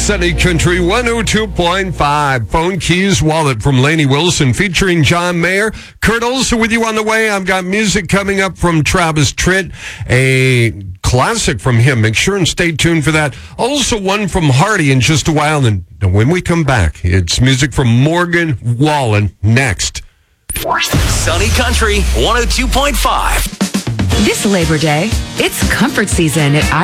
Sunny Country 102.5. Phone Keys Wallet from Lainey Wilson featuring John Mayer. Kurt Olson with you on the way. I've got music coming up from Travis Tritt, a classic from him. Make sure and stay tuned for that. Also one from Hardy in just a while. And when we come back, it's music from Morgan Wallen next. Sunny Country 102.5. This Labor Day, it's comfort season at